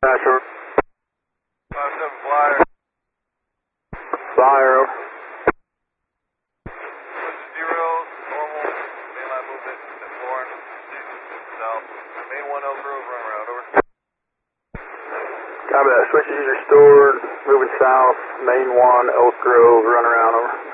Nashville. 5-7 flyer. Flyer, over. Zero, normal, mainline movement, at Florence, south. Main 1 Elk Grove, run around, over. Copy that. Switches are stored, moving south, main 1, Elk Grove, run around, over.